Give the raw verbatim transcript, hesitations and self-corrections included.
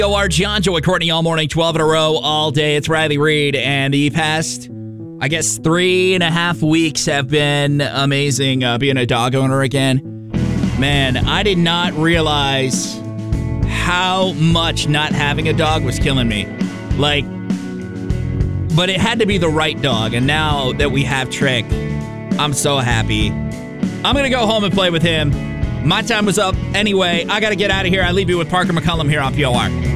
P O R, John, Joey, Courtney, all morning, twelve in a row, all day. It's Riley Reid, and the past, I guess, three and a half weeks have been amazing uh, being a dog owner again. Man, I did not realize how much not having a dog was killing me. Like, but it had to be the right dog, and now that we have Trick, I'm so happy. I'm going to go home and play with him. My time was up anyway. I got to get out of here. I leave you with Parker McCullum here on P O R.